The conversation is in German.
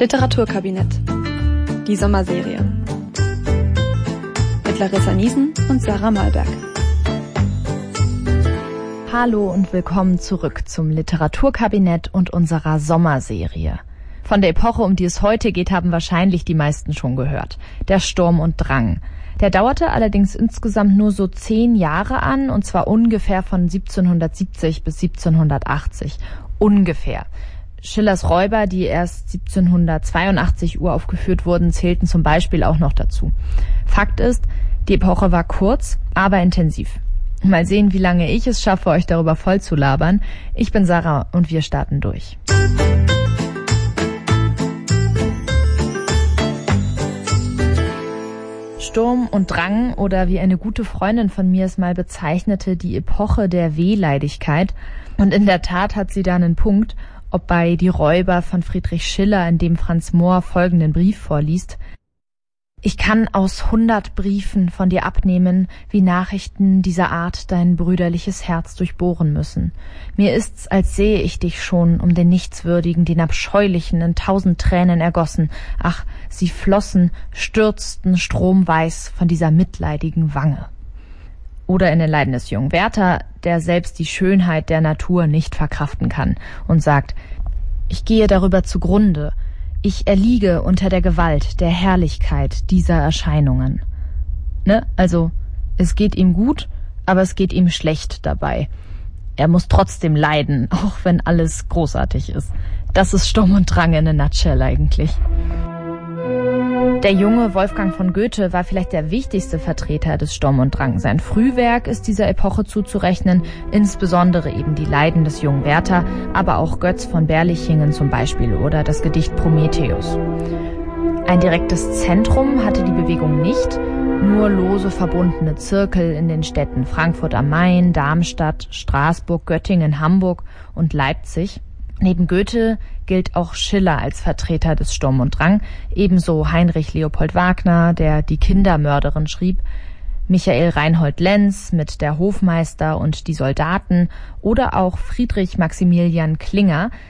Literaturkabinett. Die Sommerserie. Mit Larissa Niesen und Sarah Malberg. Hallo und willkommen zurück zum Literaturkabinett und unserer Sommerserie. Von der Epoche, um die es heute geht, haben wahrscheinlich die meisten schon gehört. Der Sturm und Drang. Der dauerte allerdings insgesamt nur so 10 Jahre an, und zwar ungefähr von 1770 bis 1780. Ungefähr. Schillers Räuber, die erst 1782 uraufgeführt wurden, zählten zum Beispiel auch noch dazu. Fakt ist, die Epoche war kurz, aber intensiv. Mal sehen, wie lange ich es schaffe, euch darüber voll zu labern. Ich bin Sarah und wir starten durch. Sturm und Drang, oder wie eine gute Freundin von mir es mal bezeichnete, die Epoche der Wehleidigkeit. Und in der Tat hat sie da einen Punkt, ob bei Die Räuber von Friedrich Schiller, in dem Franz Mohr folgenden Brief vorliest: Ich kann aus 100 Briefen von dir abnehmen, wie Nachrichten dieser Art dein brüderliches Herz durchbohren müssen. Mir ist's, als sähe ich dich schon, um den Nichtswürdigen, den Abscheulichen, in 1000 Tränen ergossen. Ach, sie flossen, stürzten stromweiß von dieser mitleidigen Wange. Oder in den Leiden des jungen Werther, der selbst die Schönheit der Natur nicht verkraften kann und sagt: Ich gehe darüber zugrunde. Ich erliege unter der Gewalt, der Herrlichkeit dieser Erscheinungen. Ne? Also, es geht ihm gut, aber es geht ihm schlecht dabei. Er muss trotzdem leiden, auch wenn alles großartig ist. Das ist Sturm und Drang in a nutshell eigentlich. Der junge Wolfgang von Goethe war vielleicht der wichtigste Vertreter des Sturm und Drang. Sein Frühwerk ist dieser Epoche zuzurechnen, insbesondere eben die Leiden des jungen Werther, aber auch Götz von Berlichingen zum Beispiel oder das Gedicht Prometheus. Ein direktes Zentrum hatte die Bewegung nicht, nur lose verbundene Zirkel in den Städten Frankfurt am Main, Darmstadt, Straßburg, Göttingen, Hamburg und Leipzig. Neben Goethe gilt auch Schiller als Vertreter des Sturm und Drang, ebenso Heinrich Leopold Wagner, der Die Kindermörderin schrieb, Michael Reinhold Lenz mit Der Hofmeister und die Soldaten oder auch Friedrich Maximilian Klinger,